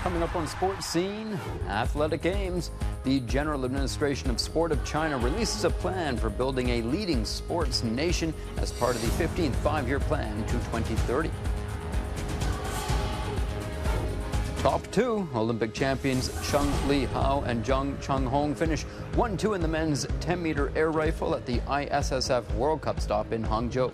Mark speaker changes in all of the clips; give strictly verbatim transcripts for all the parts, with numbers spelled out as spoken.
Speaker 1: Coming up on Sports Scene, Athletic Games. The General Administration of Sport of China releases a plan for building a leading sports nation as part of the fifteenth five-year plan to twenty thirty. Top two, Olympic champions Sheng Li Hao and Zhang Chenghong finish one two in the men's ten meter air rifle at the I S S F World Cup stop in Hangzhou.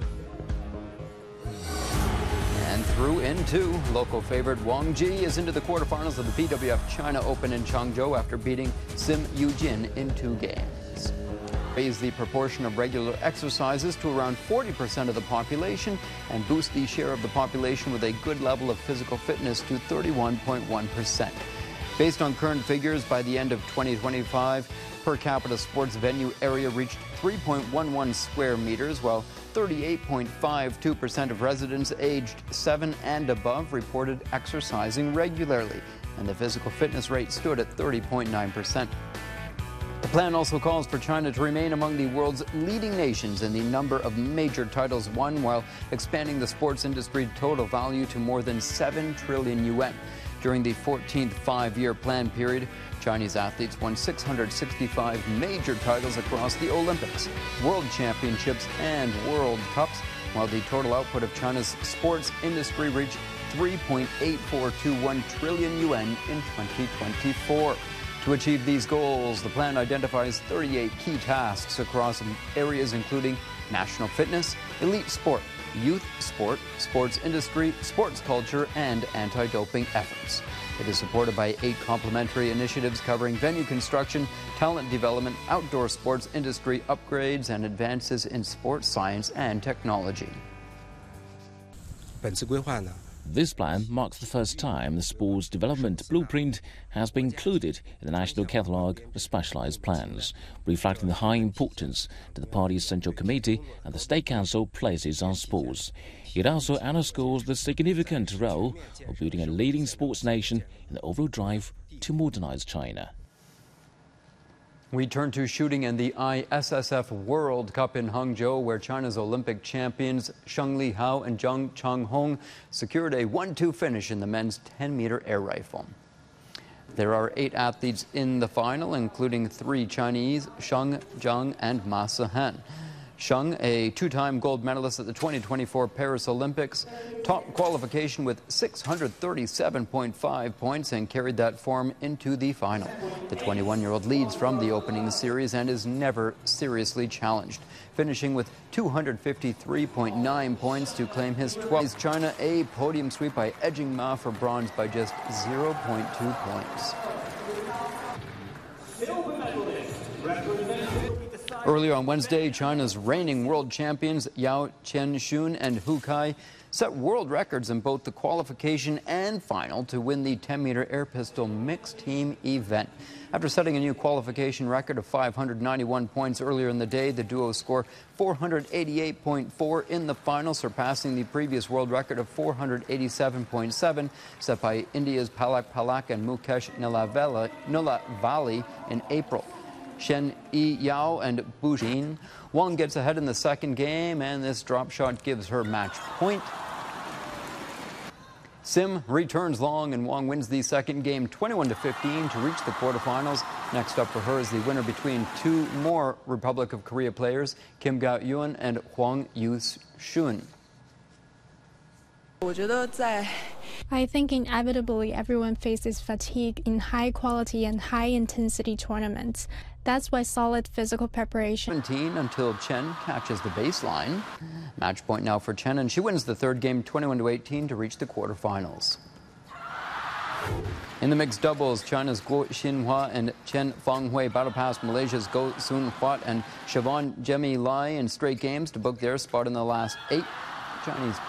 Speaker 1: And through in two, local favorite Wang Ji is into the quarterfinals of the B W F China Open in Changzhou after beating Sim Yujin in two games. Raise the proportion of regular exercises to around forty percent of the population and boost the share of the population with a good level of physical fitness to thirty-one point one percent. Based on current figures, by the end of twenty twenty-five, per capita sports venue area reached three point one one square meters, while thirty-eight point five two percent of residents aged seven and above reported exercising regularly, and the physical fitness rate stood at thirty point nine percent. The plan also calls for China to remain among the world's leading nations in the number of major titles won, while expanding the sports industry total value to more than seven trillion yuan. During the fourteenth five-year plan period, Chinese athletes won six hundred sixty-five major titles across the Olympics, World Championships, and World Cups, while the total output of China's sports industry reached three point eight four two one trillion yuan in twenty twenty-four. To achieve these goals, the plan identifies thirty-eight key tasks across areas including national fitness, elite sport, youth sport, sports industry, sports culture, and anti-doping efforts. It is supported by eight complementary initiatives covering venue construction, talent development, outdoor sports industry upgrades, and advances in sports science and technology.
Speaker 2: 本次规划呢
Speaker 3: This plan marks the first time the sports development blueprint has been included in the National Catalogue of Specialized Plans, reflecting the high importance that the party's Central Committee and the State Council places on sports. It also underscores the significant role of building a leading sports nation in the overall drive to modernize China.
Speaker 1: We turn to shooting and the I S S F World Cup in Hangzhou, where China's Olympic champions Sheng Li Hao and Zhang Chenghong secured a one two finish in the men's ten meter air rifle. There are eight athletes in the final, including three Chinese, Sheng, Zhang, and Ma Sihan. Sheng, a two-time gold medalist at the twenty twenty-four Paris Olympics, topped qualification with six hundred thirty-seven point five points and carried that form into the final. The twenty-one-year-old leads from the opening series and is never seriously challenged, finishing with two hundred fifty-three point nine points to claim his twelfth. China a podium sweep by edging Ma for bronze by just zero point two points. Earlier on Wednesday, China's reigning world champions Yao Qianxun and Hu Kai set world records in both the qualification and final to win the ten meter air pistol mixed team event. After setting a new qualification record of five hundred ninety-one points earlier in the day, the duo scored four hundred eighty-eight point four in the final, surpassing the previous world record of four hundred eighty-seven point seven set by India's Palak Palak and Mukesh Nilavali in April. Shen Yi Yao and Bu Xin. Wang gets ahead in the second game, and this drop shot gives her match point. Sim returns long, and Wang wins the second game twenty-one to fifteen to reach the quarterfinals. Next up for her is the winner between two more Republic of Korea players, Kim Gao-yuan and Huang Yu-shun.
Speaker 4: I think inevitably everyone faces fatigue in high-quality and high-intensity tournaments. That's why solid physical preparation.
Speaker 1: seventeen until Chen catches the baseline. Match point now for Chen, and she wins the third game twenty-one to eighteen to reach the quarterfinals. In the mixed doubles, China's Guo Xinhua and Chen Fanghui battle past Malaysia's Goh Sun Huat and Siobhan Jemmy Lai in straight games to book their spot in the last eight. Chinese